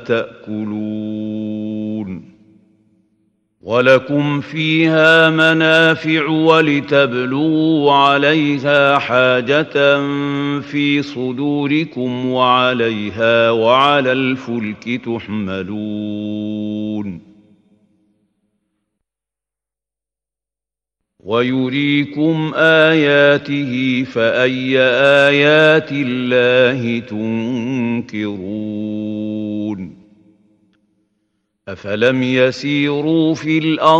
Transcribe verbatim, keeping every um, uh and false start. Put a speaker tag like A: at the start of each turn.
A: تأكلون ولكم فيها منافع ولتبلغوا عليها حاجة في صدوركم وعليها وعلى الفلك تحملون ويريكم آياته فأي آيات الله تنكرون أفلم يسيروا في الأرض